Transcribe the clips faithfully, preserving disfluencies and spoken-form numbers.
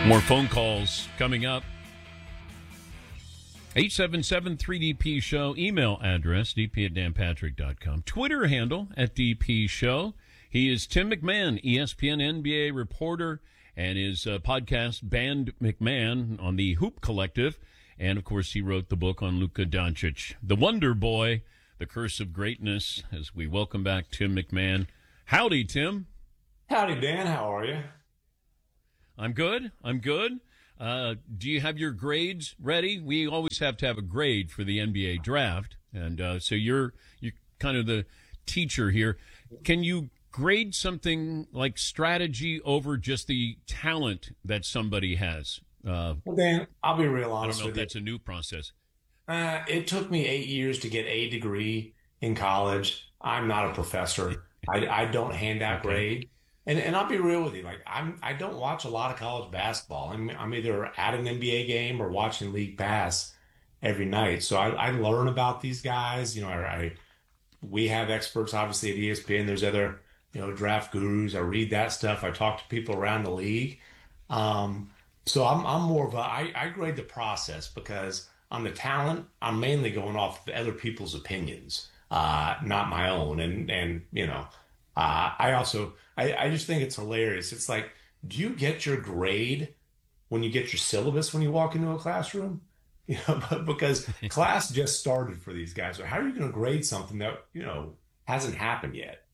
More phone calls coming up. eight seven seven three D P show. Email address, d p at dan patrick dot com. Twitter handle, at D P show. He is Tim McMahon, E S P N N B A reporter, and his uh, podcast, Band McMahon, on the Hoop Collective. And, of course, he wrote the book on Luka Doncic, the Wonder Boy, The Curse of Greatness, as we welcome back Tim McMahon. Howdy, Tim. Howdy, Dan. How are you? I'm good. I'm good. Uh, do you have your grades ready? We always have to have a grade for the N B A draft, and uh, so you're you're kind of the teacher here. Can you grade something like strategy over just the talent that somebody has? Uh, well, Dan, I'll be real honest I don't know with if you. that's a new process. Uh, it took me eight years to get a degree in college. I'm not a professor. I, I don't hand out Okay. grade. And and I'll be real with you. Like I'm I don't watch a lot of college basketball. I'm I'm either at an N B A game or watching League Pass every night. So I, I learn about these guys. You know, I, I we have experts obviously at E S P N. There's other, you know, draft gurus. I read that stuff. I talk to people around the league. Um, so I'm I'm more of a I, I grade the process because on the talent, I'm mainly going off of other people's opinions, uh, not my own. And and you know, uh, I also I, I just think it's hilarious. It's like, do you get your grade when you get your syllabus when you walk into a classroom? You know, but because class just started for these guys. So how are you going to grade something that, you know, hasn't happened yet?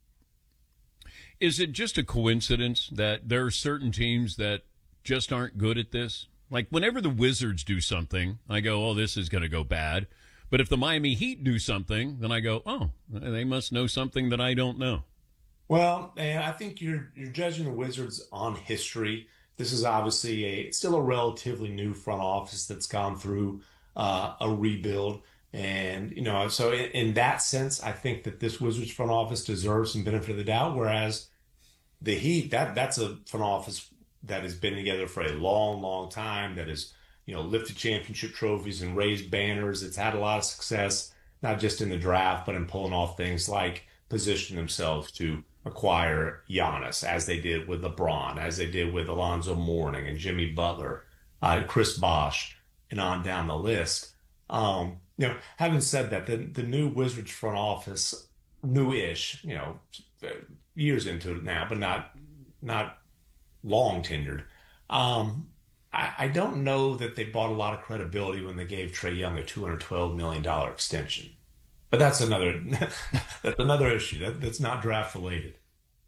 Is it just a coincidence that there are certain teams that just aren't good at this? Like whenever the Wizards do something, I go, oh, this is going to go bad. But if the Miami Heat do something, then I go, oh, they must know something that I don't know. Well, and I think you're you're judging the Wizards on history. This is obviously a still a relatively new front office that's gone through uh, a rebuild, and you know, so in, in that sense, I think that this Wizards front office deserves some benefit of the doubt. Whereas the Heat, that that's a front office that has been together for a long, long time. That has, you know, lifted championship trophies and raised banners. It's had a lot of success, not just in the draft, but in pulling off things like position themselves to acquire Giannis, as they did with LeBron, as they did with Alonzo Mourning and Jimmy Butler, uh, Chris Bosh, and on down the list. Um, you know, having said that, the, the new Wizards front office, new-ish, you know, years into it now, but not not long tenured. Um, I, I don't know that they bought a lot of credibility when they gave Trae Young a two hundred twelve million dollars extension. But that's another that's another issue. That, that's not draft related.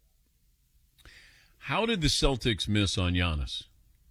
How did the Celtics miss on Giannis?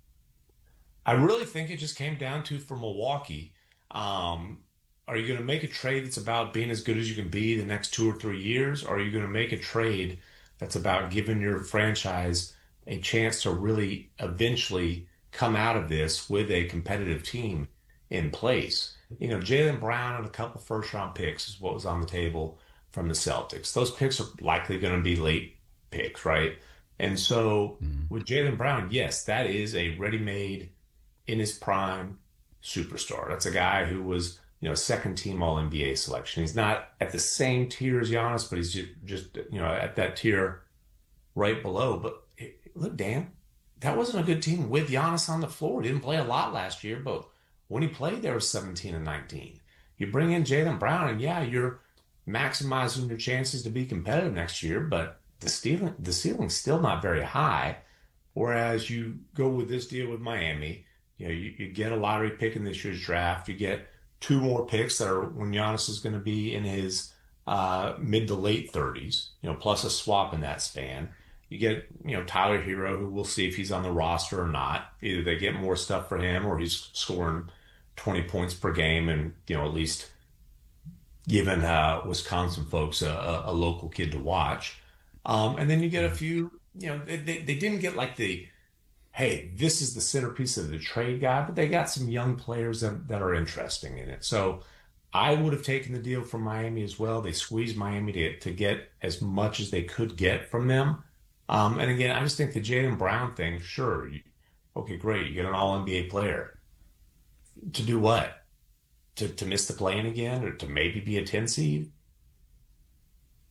I really think it just came down to for Milwaukee. Um, are you going to make a trade that's about being as good as you can be the next two or three years? Or are you going to make a trade that's about giving your franchise a chance to really eventually come out of this with a competitive team in place? You know, Jaylen Brown and a couple first round picks is what was on the table from the Celtics. Those picks are likely going to be late picks, right? And so mm-hmm. with Jaylen Brown, yes, that is a ready-made, in his prime superstar. That's a guy who was, you know, second team All N B A selection. He's not at the same tier as Giannis, but he's just, just you know, at that tier right below. But look, Dan, that wasn't a good team with Giannis on the floor. He didn't play a lot last year, but when he played, there was seventeen and nineteen. You bring in Jaylen Brown, and yeah, you're maximizing your chances to be competitive next year, but the ceiling, the ceiling's still not very high. Whereas you go with this deal with Miami, you know, you, you get a lottery pick in this year's draft. You get two more picks that are when Giannis is going to be in his uh, mid to late thirties, you know, plus a swap in that span. You get, you know, Tyler Hero, who we'll see if he's on the roster or not. Either they get more stuff for him or he's scoring twenty points per game and, you know, at least giving uh, Wisconsin folks a, a local kid to watch. Um, and then you get a few, you know, they, they, they didn't get like the, hey, this is the centerpiece of the trade guy, but they got some young players that, that are interesting in it. So I would have taken the deal from Miami as well. They squeezed Miami to, to get as much as they could get from them. Um, and again, I just think the Jaylen Brown thing, sure, you, okay, great, you get an all N B A player. To do what? To to miss the play-in again, or to maybe be a ten seed?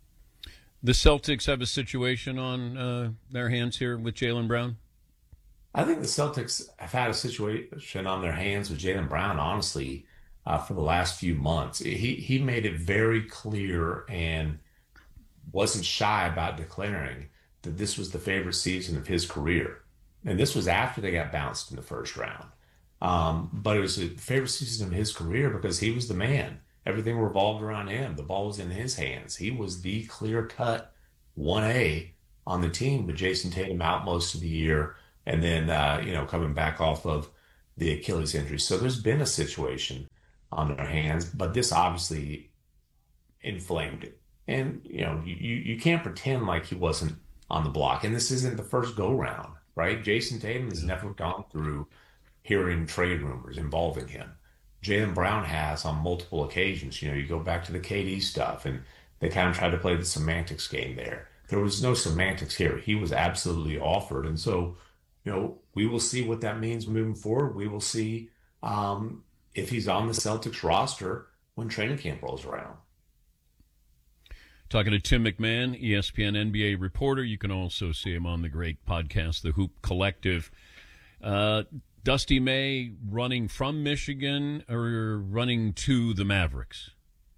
The Celtics have a situation on uh, their hands here with Jaylen Brown? I think the Celtics have had a situation on their hands with Jaylen Brown, honestly, uh, for the last few months. He he made it very clear and wasn't shy about declaring that this was the favorite season of his career. And this was after they got bounced in the first round. Um, but it was a favorite season of his career because he was the man. Everything revolved around him. The ball was in his hands. He was the clear-cut one A on the team with Jason Tatum out most of the year and then, uh, you know, coming back off of the Achilles injury. So there's been a situation on their hands, but this obviously inflamed it. And, you know, you, you can't pretend like he wasn't on the block. And this isn't the first go round, right? Jason Tatum has never gone through hearing trade rumors involving him. Jaylen Brown has on multiple occasions. You know, you go back to the K D stuff, and they kind of tried to play the semantics game there. There was no semantics here. He was absolutely offered. And so, you know, we will see what that means moving forward. We will see um, if he's on the Celtics roster when training camp rolls around. Talking to Tim McMahon, E S P N N B A reporter. You can also see him on the great podcast, The Hoop Collective. Uh, Dusty May running from Michigan or running to the Mavericks?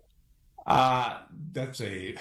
Uh, that's a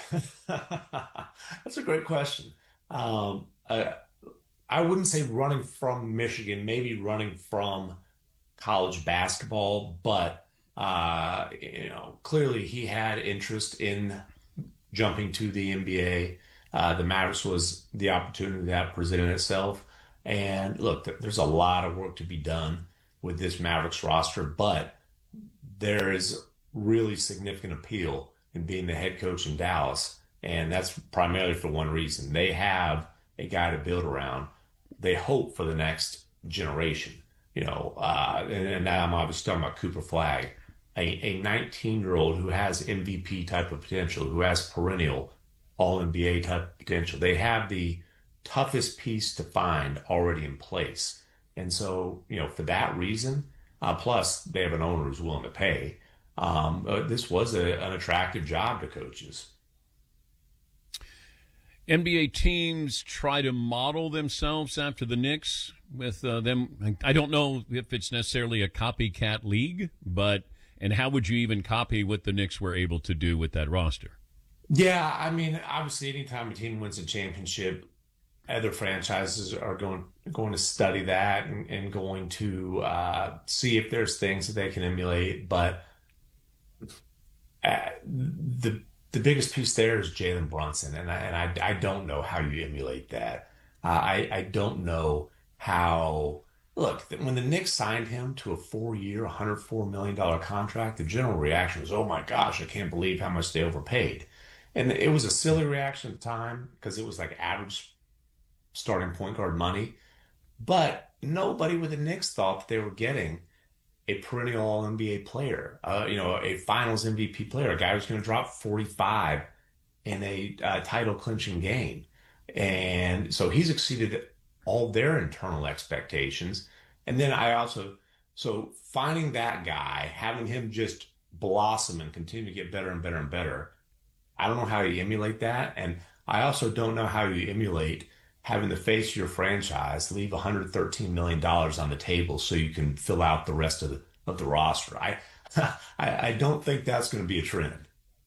that's a great question. Um, I, I wouldn't say running from Michigan, maybe running from college basketball, but uh, you know, clearly he had interest in jumping to the N B A. Uh, the Mavericks was the opportunity that presented itself. And look, there's a lot of work to be done with this Mavericks roster, but there is really significant appeal in being the head coach in Dallas. And that's primarily for one reason. They have a guy to build around. They hope for the next generation, you know, uh, and, and now I'm obviously talking about Cooper Flagg, a, a nineteen-year-old who has M V P type of potential, who has perennial all N B A type of potential. They have the toughest piece to find already in place. And so, you know, for that reason, uh, plus they have an owner who's willing to pay, um, uh, this was a, an attractive job to coaches. N B A teams try to model themselves after the Knicks with uh, them. I don't know if it's necessarily a copycat league, but and how would you even copy what the Knicks were able to do with that roster? Yeah, I mean, obviously, anytime a team wins a championship, other franchises are going going to study that and, and going to uh, see if there's things that they can emulate. But uh, the the biggest piece there is Jalen Brunson, and I, and I, I don't know how you emulate that. Uh, I I don't know how. Look, when the Knicks signed him to a four-year, one hundred four million dollars contract, the general reaction was, "Oh my gosh, I can't believe how much they overpaid." And it was a silly reaction at the time because it was like average starting point guard money. But nobody with the Knicks thought that they were getting a perennial all N B A player, uh, you know, a finals M V P player, a guy who's going to drop forty-five in a uh, title clinching game. And so he's exceeded all their internal expectations. And then I also, so finding that guy, having him just blossom and continue to get better and better and better, I don't know how you emulate that. And I also don't know how you emulate having the face of your franchise leave one hundred thirteen million dollars on the table so you can fill out the rest of the, of the roster. I, I, I don't think that's going to be a trend.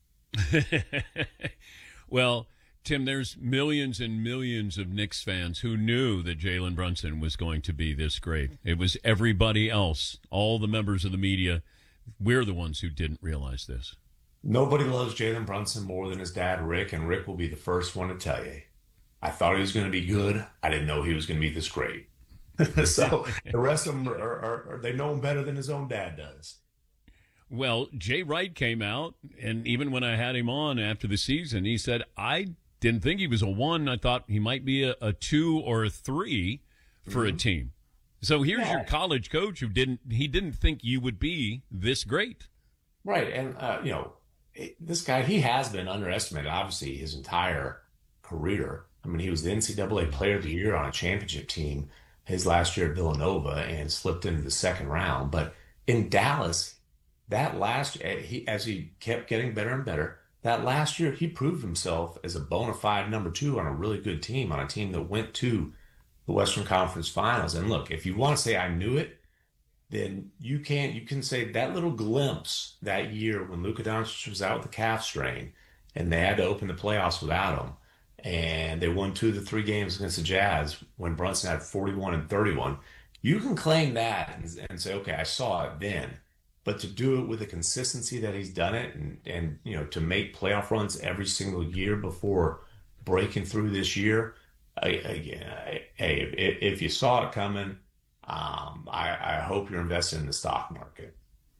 Well, Tim, there's millions and millions of Knicks fans who knew that Jalen Brunson was going to be this great. It was everybody else, all the members of the media. We're the ones who didn't realize this. Nobody loves Jalen Brunson more than his dad, Rick, and Rick will be the first one to tell you. I thought he was going to be good. I didn't know he was going to be this great. So the rest of them, are, are, are they know him better than his own dad does. Well, Jay Wright came out, and even when I had him on after the season, he said, I didn't think he was a one. I thought he might be a, a two or a three for mm-hmm. a team. So here's yeah. your college coach who didn't, he didn't think you would be this great. Right. And, uh, you know, this guy, he has been underestimated, obviously, his entire career. I mean, he was the N C double A Player of the Year on a championship team his last year at Villanova and slipped into the second round. But in Dallas, that last he as he kept getting better and better, that last year he proved himself as a bona fide number two on a really good team, on a team that went to the Western Conference Finals. And look, if you want to say I knew it, then you can't. You can say that little glimpse that year when Luka Doncic was out with the calf strain, and they had to open the playoffs without him, and they won two of the three games against the Jazz when Brunson had forty-one and thirty-one. You can claim that and, and say, okay, I saw it then. But to do it with the consistency that he's done it, and and you know to make playoff runs every single year before breaking through this year, I, again, I, hey, if, if you saw it coming. Um, I, I hope you're invested in the stock market.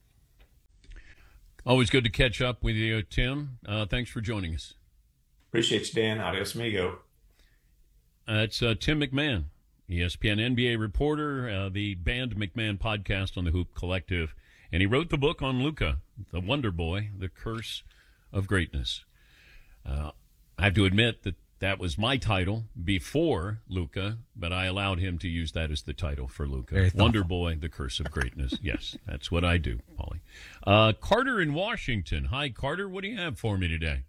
Always good to catch up with you, Tim. Uh, thanks for joining us. Appreciate you, Dan. Adios, amigo. That's uh, Tim McMahon, E S P N N B A reporter, uh, the Band McMahon podcast on the Hoop Collective. And he wrote the book on Luka, the Wonder Boy, The Curse of Greatness. Uh, I have to admit that that was my title before Luka, but I allowed him to use that as the title for Luka. Wonder Boy, The Curse of Greatness. Yes, that's what I do, Paulie. Uh, Carter in Washington. Hi, Carter. What do you have for me today?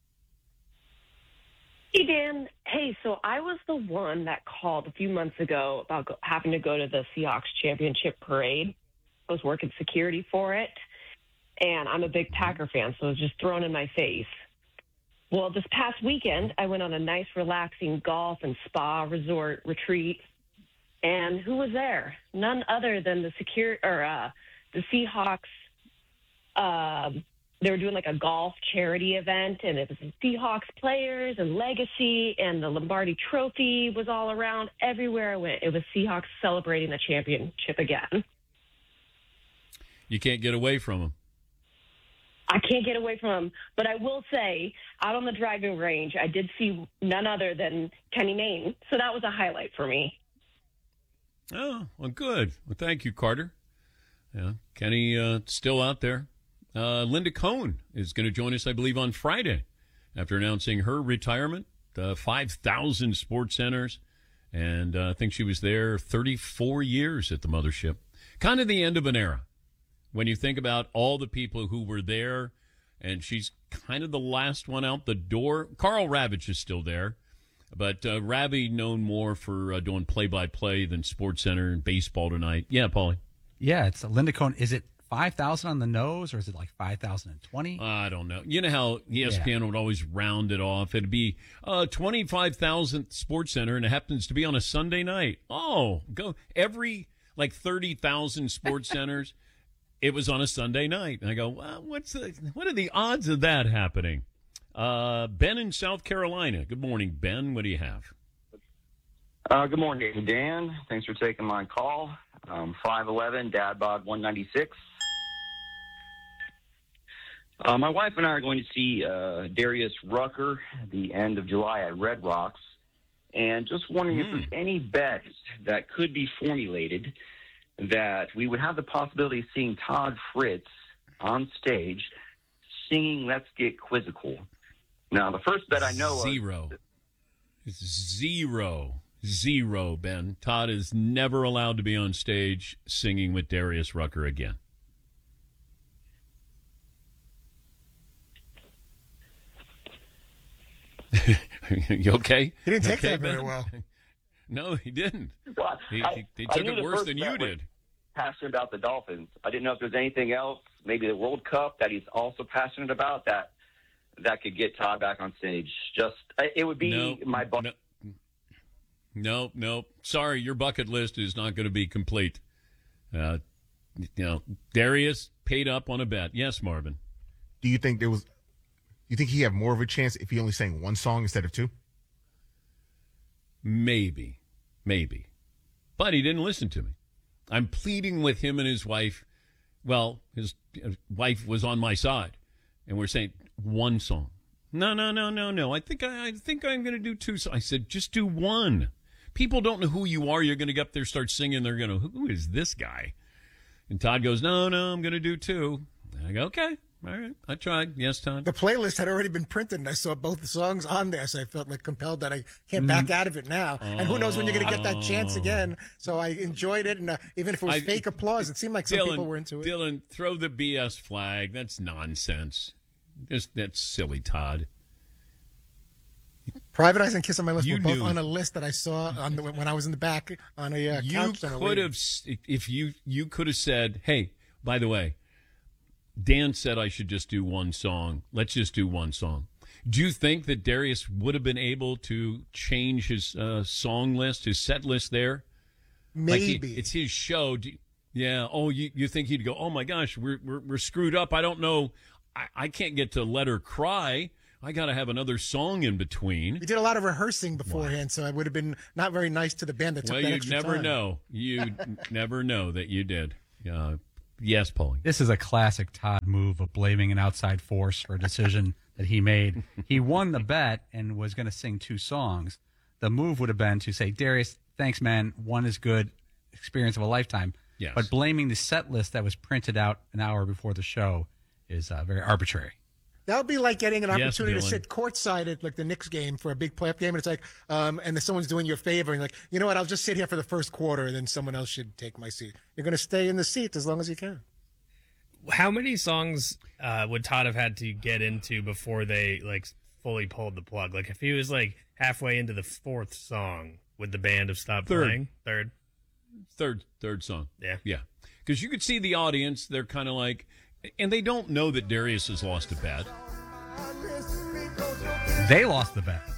Hey, Dan. Hey, so I was the one that called a few months ago about go- having to go to the Seahawks championship parade. I was working security for it, and I'm a big Packer fan, so it was just thrown in my face. Well, this past weekend, I went on a nice, relaxing golf and spa resort retreat, and who was there? None other than the secure or uh, the Seahawks. Uh, they were doing like a golf charity event, and it was the Seahawks players and legacy, and the Lombardi Trophy was all around. Everywhere I went, it was Seahawks celebrating the championship again. You can't get away from them. I can't get away from him. But I will say, out on the driving range, I did see none other than Kenny Mayne. So that was a highlight for me. Oh, well, good. Well, thank you, Carter. Yeah, Kenny uh, still out there. Uh, Linda Cohn is going to join us, I believe, on Friday after announcing her retirement. Uh, five thousand sports centers. And uh, I think she was there thirty-four years at the mothership. Kind of the end of an era. When you think about all the people who were there, and she's kind of the last one out the door. Carl Ravitch is still there, but uh, Ravi known more for uh, doing play-by-play than SportsCenter and Baseball Tonight. Yeah, Paulie? Yeah, it's Linda Cohn. Is it five thousand on the nose, or is it like five thousand twenty? I don't know. You know how E S P N yeah. would always round it off. It'd be uh, twenty-five thousandth SportsCenter, and it happens to be on a Sunday night. Oh, go every like thirty thousand sports centers. It was on a Sunday night. And I go, well, what's the, what are the odds of that happening? Uh, Ben in South Carolina. Good morning, Ben. What do you have? Uh, good morning, Dan. Thanks for taking my call. Um, five eleven, Dad Bod one ninety-six. Uh, my wife and I are going to see uh, Darius Rucker at the end of July at Red Rocks. And just wondering mm. if there's any bets that could be formulated that we would have the possibility of seeing Todd Fritz on stage singing Let's Get Quizzical. Now, the first bet I know Zero. of... Zero. Zero, Ben. Todd is never allowed to be on stage singing with Darius Rucker again. You okay? He didn't take okay, that very Ben? well. No, he didn't. Well, he, I, he, he I took it worse than you did. Passionate about the Dolphins. I didn't know if there's anything else, maybe the World Cup that he's also passionate about that that could get Todd back on stage. Just it would be no, my bu- no, no, no. Sorry, your bucket list is not going to be complete. Uh, you know, Darius paid up on a bet. Yes, Marvin. Do you think there was? You think he had more of a chance if he only sang one song instead of two? Maybe, maybe, but he didn't listen to me. I'm pleading with him and his wife. Well, his wife was on my side, and we're saying one song. No, no, no, no, no. I think I, I think I'm going to do two. So I said, just do one. People don't know who you are. You're going to get up there, start singing. They're going to, who is this guy? And Todd goes, no, no, I'm going to do two. And I go, okay. All right, I tried. Yes, Todd. The playlist had already been printed, and I saw both the songs on there, so I felt like compelled that I can't back out of it now. Oh, and who knows when you're going to get that chance again. So I enjoyed it, and uh, even if it was I, fake applause, it seemed like some Dylan, people were into it. Dylan, throw the B S flag. That's nonsense. Just, that's silly, Todd. Private Eyes and Kiss on My List You were both knew. on a list that I saw on the, when I was in the back on a uh, You couch. on a could radio. have, s- if you you could have said, "Hey, by the way, Dan said I should just do one song. Let's just do one song." Do you think that Darius would have been able to change his uh, song list, his set list there? Like he- Maybe. it's his show. Do, yeah. Oh, you, you think he'd go, "Oh my gosh, we're we're, we're screwed up. I don't know. I, I can't get to Let Her Cry. I got to have another song in between." We did a lot of rehearsing beforehand, so I would have been not very nice to the band that took Well, that you'd extra never time. know. You'd never know that you did. Uh, yes, Paulie. This is a classic Todd move of blaming an outside force for a decision that he made. He won the bet and was going to sing two songs. The move would have been to say, Darius, thanks, man. One is good. Experience of a lifetime. Yes. But blaming the set list that was printed out an hour before the show is uh, very arbitrary. That would be like getting an Yes, opportunity to Dylan. sit courtside at like the Knicks game for a big playoff game, and it's like, um, and then someone's doing you a favor, and you're like, you know what? I'll just sit here for the first quarter, and then someone else should take my seat. You're going to stay in the seat as long as you can. How many songs uh, would Todd have had to get into before they like fully pulled the plug? Like if he was like halfway into the fourth song, would the band have stopped Third. playing? Third. Third, third song. Yeah. Yeah. Because you could see the audience, they're kind of like, and they don't know that Darius has lost a bet. They lost the bet.